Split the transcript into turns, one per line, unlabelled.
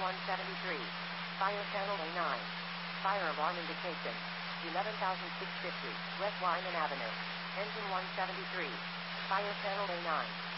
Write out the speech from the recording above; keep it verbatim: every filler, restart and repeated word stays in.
one seventy-three. Fire channel A nine. Fire alarm indication. eleven thousand six hundred fifty. West Lyman Avenue. Engine one seventy-three. Fire channel A nine.